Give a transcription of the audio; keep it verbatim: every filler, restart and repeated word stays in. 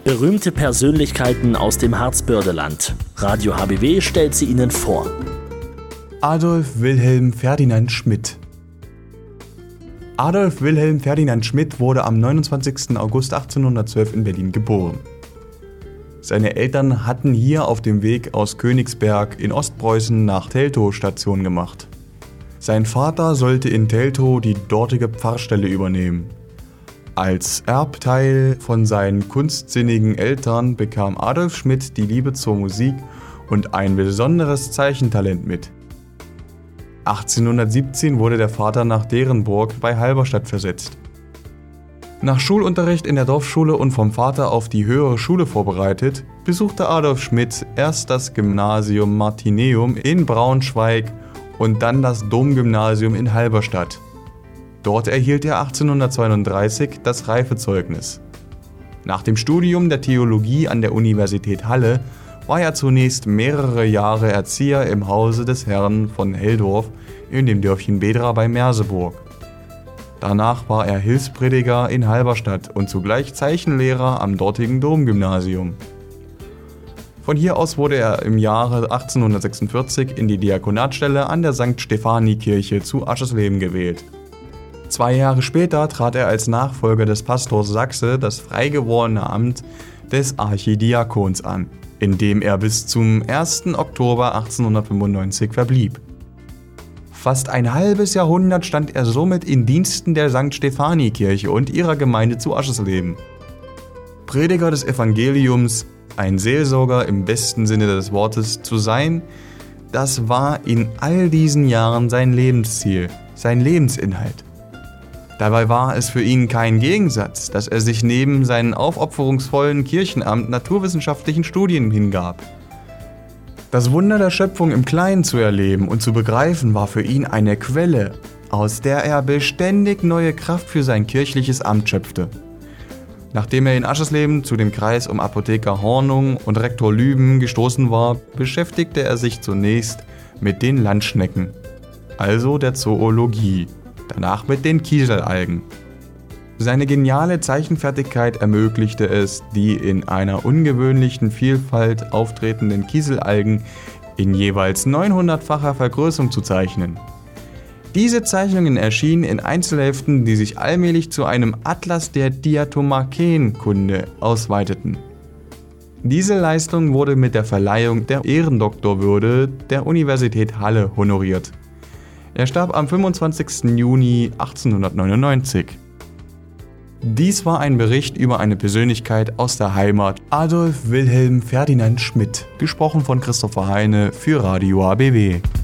Berühmte Persönlichkeiten aus dem Harzbördeland. Radio H B W stellt sie Ihnen vor. Adolf Wilhelm Ferdinand Schmidt. Adolf Wilhelm Ferdinand Schmidt wurde am neunundzwanzigsten August achtzehnhundertzwölf in Berlin geboren. Seine Eltern hatten hier auf dem Weg aus Königsberg in Ostpreußen nach Teltow Station gemacht. Sein Vater sollte in Teltow die dortige Pfarrstelle übernehmen. Als Erbteil von seinen kunstsinnigen Eltern bekam Adolf Schmidt die Liebe zur Musik und ein besonderes Zeichentalent mit. achtzehnhundertsiebzehn wurde der Vater nach Derenburg bei Halberstadt versetzt. Nach Schulunterricht in der Dorfschule und vom Vater auf die höhere Schule vorbereitet, besuchte Adolf Schmidt erst das Gymnasium Martineum in Braunschweig und dann das Domgymnasium in Halberstadt. Dort erhielt er achtzehnhundertzweiunddreißig das Reifezeugnis. Nach dem Studium der Theologie an der Universität Halle war er zunächst mehrere Jahre Erzieher im Hause des Herrn von Helldorf in dem Dörfchen Bedra bei Merseburg. Danach war er Hilfsprediger in Halberstadt und zugleich Zeichenlehrer am dortigen Domgymnasium. Von hier aus wurde er im Jahre achtzehnhundertsechsundvierzig in die Diakonatstelle an der Sankt Stephanie-Kirche zu Aschersleben gewählt. Zwei Jahre später trat er als Nachfolger des Pastors Sachse das freigewordene Amt des Archidiakons an, in dem er bis zum ersten Oktober achtzehnhundertfünfundneunzig verblieb. Fast ein halbes Jahrhundert stand er somit in Diensten der Sankt Stephanie-Kirche und ihrer Gemeinde zu Aschersleben. Prediger des Evangeliums, ein Seelsorger im besten Sinne des Wortes zu sein, das war in all diesen Jahren sein Lebensziel, sein Lebensinhalt. Dabei war es für ihn kein Gegensatz, dass er sich neben seinem aufopferungsvollen Kirchenamt naturwissenschaftlichen Studien hingab. Das Wunder der Schöpfung im Kleinen zu erleben und zu begreifen war für ihn eine Quelle, aus der er beständig neue Kraft für sein kirchliches Amt schöpfte. Nachdem er in Aschersleben zu dem Kreis um Apotheker Hornung und Rektor Lüben gestoßen war, beschäftigte er sich zunächst mit den Landschnecken, also der Zoologie. Danach mit den Kieselalgen. Seine geniale Zeichenfertigkeit ermöglichte es, die in einer ungewöhnlichen Vielfalt auftretenden Kieselalgen in jeweils neunhundertfacher Vergrößerung zu zeichnen. Diese Zeichnungen erschienen in Einzelheften, die sich allmählich zu einem Atlas der Diatomakeen-Kunde ausweiteten. Diese Leistung wurde mit der Verleihung der Ehrendoktorwürde der Universität Halle honoriert. Er starb am fünfundzwanzigsten Juni achtzehnhundertneunundneunzig. Dies war ein Bericht über eine Persönlichkeit aus der Heimat, Adolf Wilhelm Ferdinand Schmidt, gesprochen von Christopher Heine für Radio A B W.